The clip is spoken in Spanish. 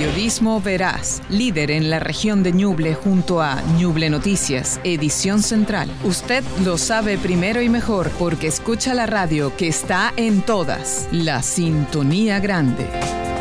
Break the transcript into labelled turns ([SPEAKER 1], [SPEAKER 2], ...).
[SPEAKER 1] Periodismo veraz, líder en la región de Ñuble junto a Ñuble Noticias, edición central. Usted lo sabe primero y mejor porque escucha la radio que está en todas. La Sintonía Grande.